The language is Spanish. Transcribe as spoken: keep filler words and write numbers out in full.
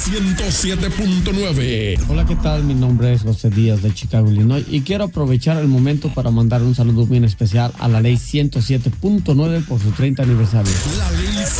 ciento siete punto nueve. Hola, ¿qué tal? Mi nombre es José Díaz de Chicago, Illinois, y quiero aprovechar el momento para mandar un saludo bien especial a la ley ciento siete punto nueve por su treinta aniversario. La ley